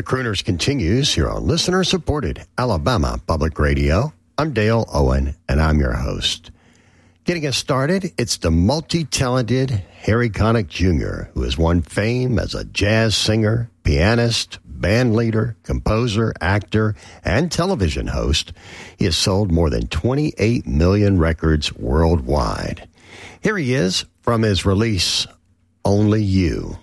The Crooners continues here on listener-supported Alabama Public Radio. I'm Dale Owen, and I'm your host. Getting us started, it's the multi-talented Harry Connick Jr., who has won fame as a jazz singer, pianist, band leader, composer, actor, and television host. He has sold more than 28 million records worldwide. Here he is from his release, Only You.